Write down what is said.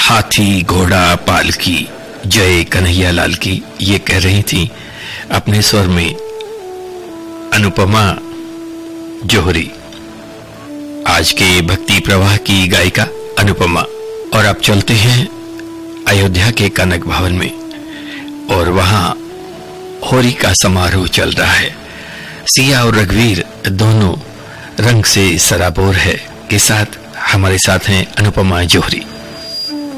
हाथी घोड़ा पालकी जय कन्हैया लाल की, ये कह रही थी अपने स्वर में अनुपमा जोहरी, आज के भक्ति प्रवाह की गायिका अनुपमा। और अब चलते हैं अयोध्या के कनक भवन में, और वहां होली का समारोह चल रहा है। सिया और रघुवीर दोनों रंग से सराबोर है के साथ हमारे साथ हैं अनुपमा जोहरी।